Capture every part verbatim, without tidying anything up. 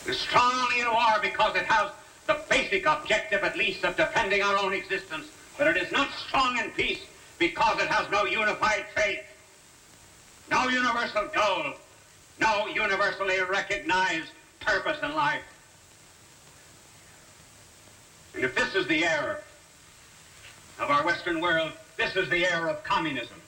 It is strong only in war because it has the basic objective, at least, of defending our own existence. But it is not strong in peace because it has no unified faith, no universal goal, no universally recognized purpose in life. And if this is the error of our Western world, this is the error of communism.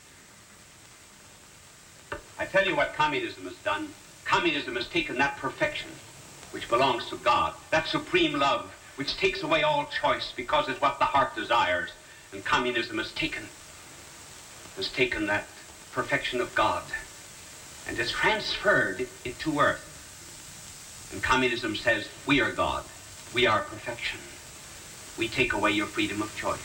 I tell you what communism has done. Communism has taken that perfection which belongs to God, that supreme love which takes away all choice because it's what the heart desires. And communism has taken, has taken that perfection of God and has transferred it to earth. And communism says, we are God, we are perfection. We take away your freedom of choice.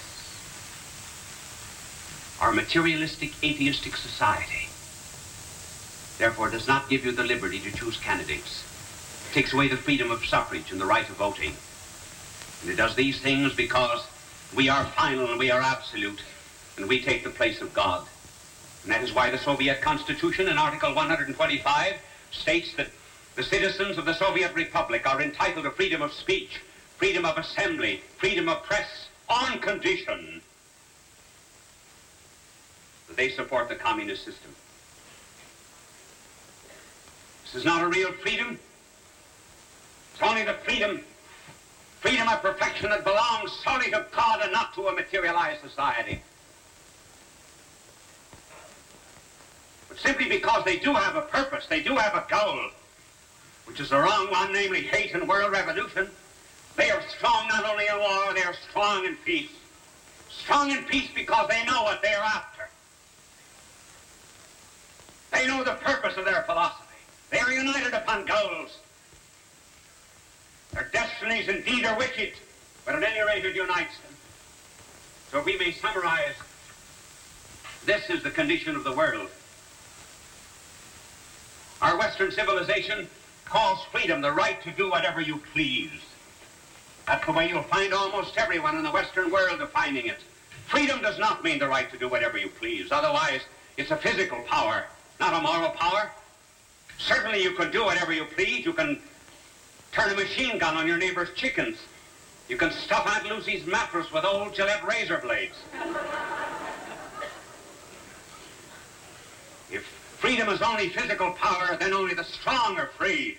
Our materialistic, atheistic society, therefore, does not give you the liberty to choose candidates. It takes away the freedom of suffrage and the right of voting. And it does these things because we are final and we are absolute, and we take the place of God. And that is why the Soviet Constitution in Article one hundred twenty-five states that the citizens of the Soviet Republic are entitled to freedom of speech, freedom of assembly, freedom of press, on condition that they support the communist system. This is not a real freedom. It's only the freedom, freedom of perfection that belongs solely to God and not to a materialized society. But simply because they do have a purpose, they do have a goal, which is the wrong one, namely hate and world revolution, they are strong not only in war, they are strong in peace. Strong in peace because they know what they are after. They know the purpose of their philosophy. They are united upon goals. Their destinies indeed are wicked, but at any rate it unites them. So if we may summarize, this is the condition of the world. Our Western civilization calls freedom the right to do whatever you please. That's the way you'll find almost everyone in the Western world defining it. Freedom does not mean the right to do whatever you please. Otherwise, it's a physical power, not a moral power. Certainly you can do whatever you please. You can turn a machine gun on your neighbor's chickens. You can stuff Aunt Lucy's mattress with old Gillette razor blades. If freedom is only physical power, then only the strong are free.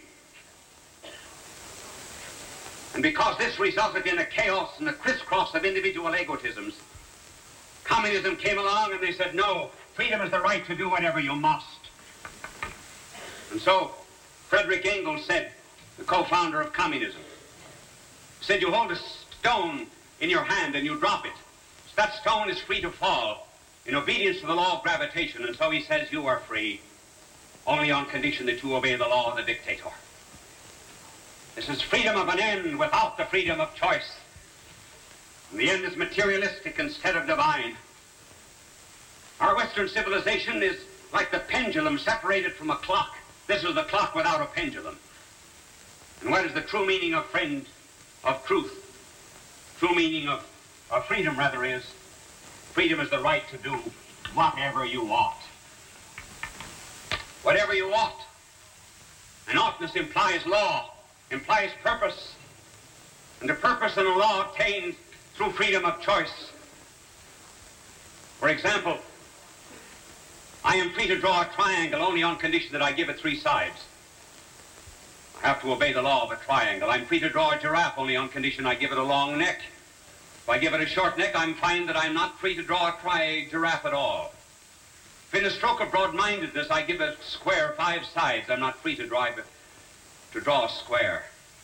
And because this resulted in a chaos and a crisscross of individual egotisms, communism came along and they said, no, freedom is the right to do whatever you must. And so, Frederick Engels said, the co-founder of communism, said you hold a stone in your hand and you drop it. That stone is free to fall in obedience to the law of gravitation. And so he says you are free only on condition that you obey the law of the dictator. This is freedom of an end without the freedom of choice. And the end is materialistic instead of divine. Our Western civilization is like the pendulum separated from a clock. This is the clock without a pendulum. And what is the true meaning of friend, of truth? True meaning of, of freedom, rather, is freedom is the right to do whatever you ought. Whatever you ought. And oughtness implies law, implies purpose. And the purpose and the law obtained through freedom of choice. For example, I am free to draw a triangle only on condition that I give it three sides. I have to obey the law of a triangle. I'm free to draw a giraffe only on condition I give it a long neck. If I give it a short neck, I'm find that I'm not free to draw a tri giraffe at all. If in a stroke of broad-mindedness I give a square five sides, I'm not free to, drive it, to draw a square.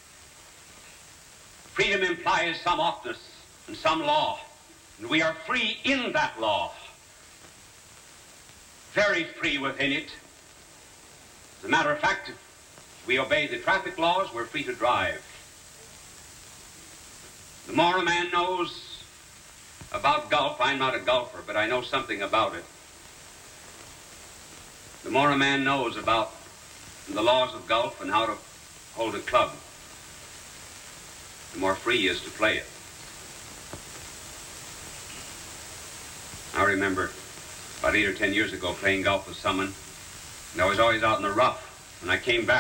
Freedom implies some oughtness and some law, and we are free in that law. Very free within it. As a matter of fact, if we obey the traffic laws, we're free to drive. The more a man knows about golf, I'm not a golfer, but I know something about it. The more a man knows about the laws of golf and how to hold a club, the more free he is to play it. I remember about eight or ten years ago playing golf with someone, and I was always out in the rough. When I came back,